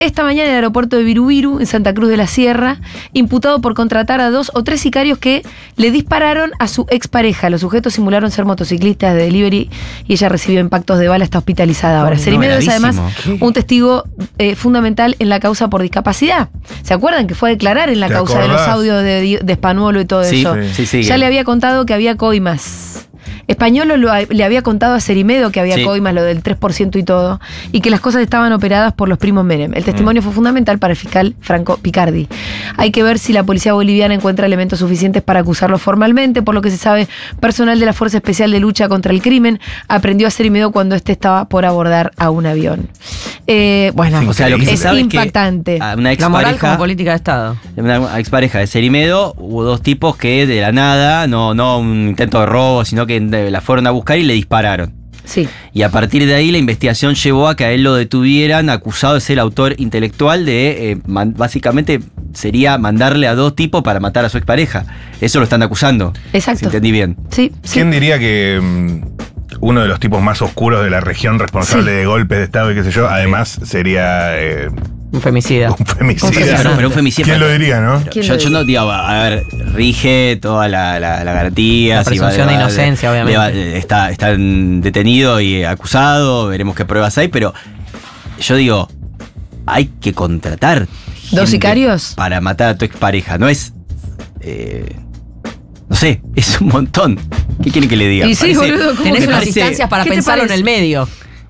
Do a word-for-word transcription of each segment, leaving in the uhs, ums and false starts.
esta mañana en el aeropuerto de Virubiru, en Santa Cruz de la Sierra, imputado por contratar a dos o tres sicarios que le dispararon a su expareja. Los sujetos simularon ser motociclistas de delivery y ella recibió impactos de bala, está hospitalizada ahora. No, Cerimedo es además ¿Qué? un testigo eh, fundamental en la causa por discapacidad. ¿Se acuerdan que fue a declarar en la ¿Te causa de los acordás? audios de, de Spanuolo y todo Sí, eso? sí, sí. Ya le había contado que había coimas. Españolo lo, le había contado a Cerimedo que había Sí. coimas, lo del tres por ciento y todo, y que las cosas estaban operadas por los primos Menem. El testimonio mm. fue fundamental para el fiscal Franco Picardi. Hay que ver si la policía boliviana encuentra elementos suficientes para acusarlo formalmente. Por lo que se sabe, personal de la Fuerza Especial de Lucha contra el Crimen aprendió a Cerimedo cuando este estaba por abordar a un avión. Eh, bueno, Sí, o sea, lo que se es sabe impactante. Es que a una La moral expareja, como política de Estado. una expareja de Cerimedo, hubo dos tipos que de la nada, no, no un intento de robo, sino que la fueron a buscar y le dispararon. Sí. Y a partir de ahí la investigación llevó a que a él lo detuvieran acusado de ser autor intelectual de, eh, man, básicamente sería mandarle a dos tipos para matar a su expareja. Eso lo están acusando. Exacto. Si entendí bien. Sí, sí. ¿Quién diría que um, uno de los tipos más oscuros de la región responsable Sí. de golpes de Estado y qué sé yo, además sería eh, Un femicida. un femicida? Un femicida. Pero, pero un femicidio. ¿Quién lo diría, no? ¿Quién Yo, lo yo no digo, a ver, rige toda la, la, la garantía. La si va- presunción de va- inocencia, le obviamente. va- está, está detenido y acusado, veremos qué pruebas hay, pero yo digo, hay que contratar ¿Dos gente sicarios? para matar a tu expareja, no es... eh, no sé, es un montón. ¿Qué quieren que le diga? Y sí, boludo, ¿cómo Tenés me unas parece- instancias para ¿Qué te pensarlo en parece? el medio.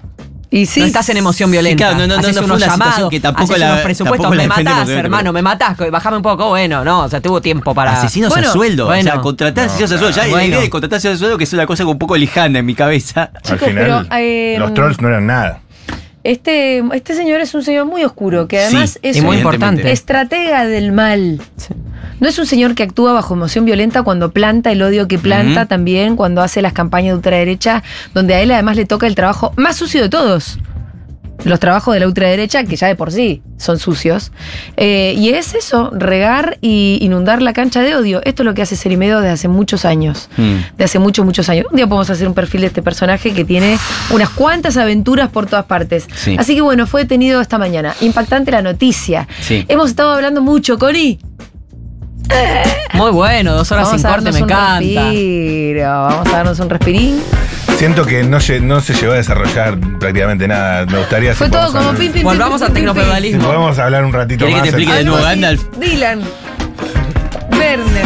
Y sí. No estás en emoción Sí, violenta. claro, no, no, no, Haces no fue unos una situación llamados, que tampoco haces la- unos presupuestos, tampoco la me defendemos, matás, obviamente, hermano, pero- me matás, bajame un poco, bueno, no, o sea, tuvo tiempo para... Asesinos Bueno, a sueldo. bueno. o sea, contratar No, asesinos a sueldo. Ya bueno. la idea de contratar asesinos a sueldo, que es una cosa un poco lijana en mi cabeza. Al Chicos, final, pero, eh, los trolls no eran nada. Este, este señor es un señor muy oscuro, que además Sí, es y muy un importante. estratega del mal. No es un señor que actúa bajo emoción violenta cuando planta el odio que planta, Ujú. también cuando hace las campañas de ultraderecha, donde a él además le toca el trabajo más sucio de todos. Los trabajos de la ultraderecha, que ya de por sí son sucios. Eh, y es eso, regar y inundar la cancha de odio. Esto es lo que hace Cerimedo desde hace muchos años. Mm. De hace muchos, muchos años. Un día podemos hacer un perfil de este personaje que tiene unas cuantas aventuras por todas partes. Sí. Así que bueno, fue detenido esta mañana. Impactante la noticia. Sí. Hemos estado hablando mucho, Cori. Muy bueno, dos horas Vamos sin a corte, darnos me un encanta. respiro. Vamos a darnos un respirín. Siento que no, lle- no se llegó a desarrollar prácticamente nada. Me gustaría Fue si todo podemos como hablar- pin, pin, Volvamos pin, al pin, pin, pin. Si tecnofeudalismo. podemos hablar un ratito ¿Querés más. que te explique de Algo nuevo así. Gandalf? Dylan. Werner.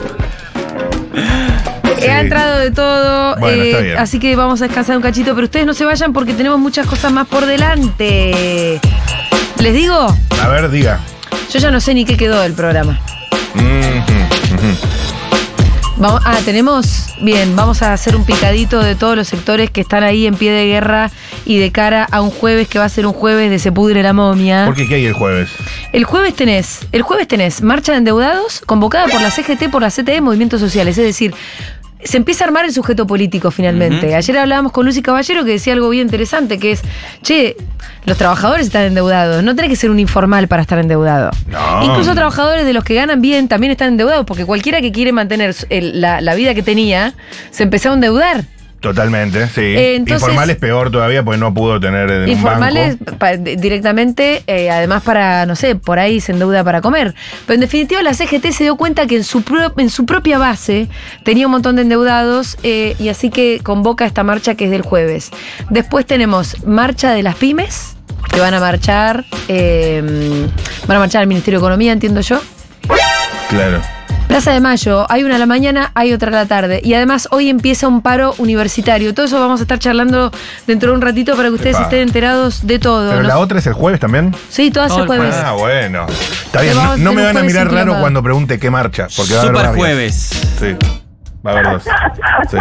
Sí. Ha entrado de todo, Bueno, eh, está bien. así que vamos a descansar un cachito, pero ustedes no se vayan porque tenemos muchas cosas más por delante. ¿Les digo? A ver, diga. Yo ya no sé ni qué quedó del programa. Mhm, mhm. Vamos, ah, tenemos, bien, vamos a hacer un picadito de todos los sectores que están ahí en pie de guerra y de cara a un jueves que va a ser un jueves de Se pudre la momia. ¿Por qué? ¿Qué hay el jueves? El jueves tenés, el jueves tenés marcha de endeudados convocada por la C G T, por la C T E, Movimientos Sociales, es decir, se empieza a armar el sujeto político finalmente. Ujú. Ayer hablábamos con Lucy Caballero que decía algo bien interesante, que es, che, los trabajadores están endeudados, no tenés que ser un informal para estar endeudado. No. Incluso trabajadores de los que ganan bien también están endeudados, porque cualquiera que quiere mantener el- la, la vida que tenía, se empezó a endeudar. Totalmente, sí. Eh, entonces- Informal es peor todavía porque no pudo tener en un Informales banco. pa- di- directamente, eh, además para, no sé, por ahí se endeuda para comer. Pero en definitiva la C G T se dio cuenta que en su, pro- en su propia base tenía un montón de endeudados eh, y así que convoca esta marcha que es del jueves. Después tenemos marcha de las pymes, que van a marchar, eh, van a marchar al Ministerio de Economía, entiendo yo. Claro. Plaza de Mayo, hay una a la mañana, hay otra a la tarde. Y además hoy empieza un paro universitario. Todo eso vamos a estar charlando dentro de un ratito para que ustedes Epa. estén enterados de todo. Pero ¿no? la otra es el jueves también. Sí, todas Todo el el jueves. Ah, bueno. Está Te bien. vamos No, a no me tener van a un mirar jueves raro inflamado. cuando pregunte qué marcha. Porque va a haber Super varias. jueves. Sí. Va a haber dos. Sí.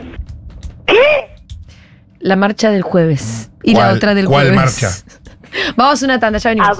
La marcha del jueves. Y la ¿Cuál- otra del cuál jueves. marcha? Vamos a una tanda, ya venimos.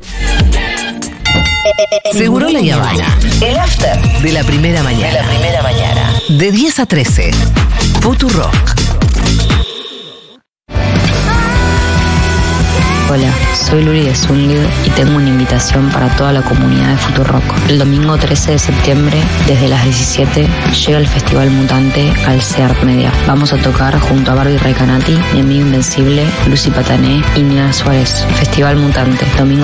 Seguro La Habana. El after de la primera mañana. De la primera mañana. De diez a trece. Futurock. Hola, soy Luli de Zúñiga y tengo una invitación para toda la comunidad de Futurock. El domingo trece de septiembre, desde las diecisiete, llega el Festival Mutante al Seart Media. Vamos a tocar junto a Barbie Recanati, Mi Amigo Invencible, Lucy Patané y Nina Suárez. Festival Mutante, domingo